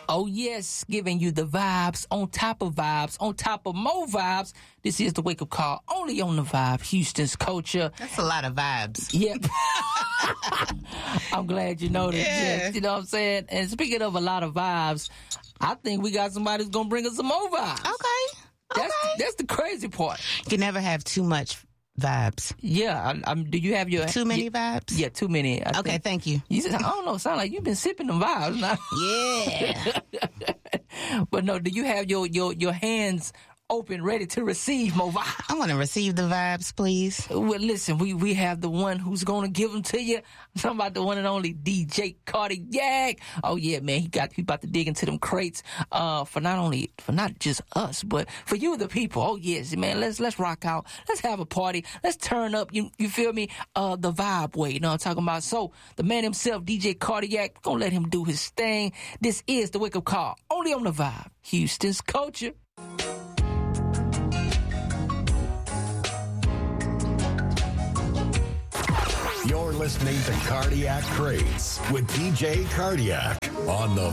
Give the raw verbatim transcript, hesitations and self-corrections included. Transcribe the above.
Oh, yes, giving you the vibes on top of vibes, on top of more vibes. This is the Wake Up Call, only on the Vibe, Houston's culture. That's a lot of vibes. Yep. I'm glad you know that. Yeah. Yes, you know what I'm saying? And speaking of a lot of vibes, I think we got somebody who's going to bring us some more vibes. Okay. That's, okay. that's the crazy part. You can never have too much vibes. Yeah. I, I'm, do you have your... Too many yeah, vibes? Yeah, too many. I okay, think. thank you. You said, I don't know, sound like you've been sipping them vibes now. Yeah. But no, do you have your, your, your hands open, ready to receive more vibes? I want to receive the vibes, please. Well, listen, we, we have the one who's going to give them to you. I'm talking about the one and only D J Cardiac. Oh, yeah, man, he got he about to dig into them crates uh, for not only, for not just us, but for you, the people. Oh, yes, man, let's let's rock out. Let's have a party. Let's turn up, you you feel me, uh, the vibe way, you know what I'm talking about? So, the man himself, D J Cardiac, we're going to let him do his thing. This is the Wake Up Call, only on the Vibe, Houston's culture. You're listening to Cardiac Crates with D J Cardiac on the